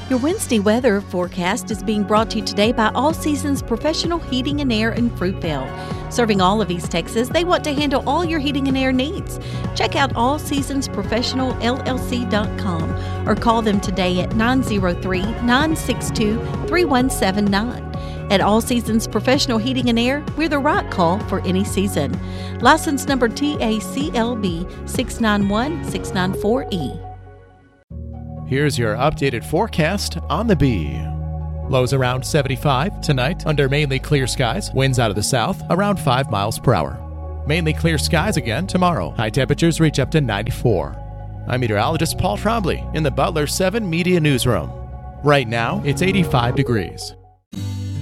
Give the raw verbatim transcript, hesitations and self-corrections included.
Your Wednesday weather forecast is being brought to you today by All Seasons Professional Heating and Air in Fruitvale. Serving all of East Texas, they want to handle all your heating and air needs. Check out all seasons professional L L C dot com or call them today at nine oh three, nine six two, three one seven nine. At All Seasons Professional Heating and Air, we're the right call for any season. License number T A C L B six nine one six nine four E. Here's your updated forecast on the Bee. Lows around seventy-five tonight under mainly clear skies. Winds out of the south around five miles per hour. Mainly clear skies again tomorrow. High temperatures reach up to ninety-four. I'm meteorologist Paul Trombley in the Butler seven Media Newsroom. Right now, it's eighty-five degrees.